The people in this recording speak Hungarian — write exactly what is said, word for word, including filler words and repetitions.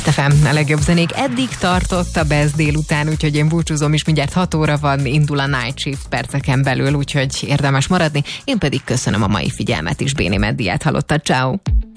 Best ef em, a legjobb zenék. Eddig tartott a Best délután, úgyhogy én búcsúzom is, mindjárt hat óra van, indul a Night Shift perceken belül, úgyhogy érdemes maradni. Én pedig köszönöm a mai figyelmet is, Béni Meddiát hallottad, ciao.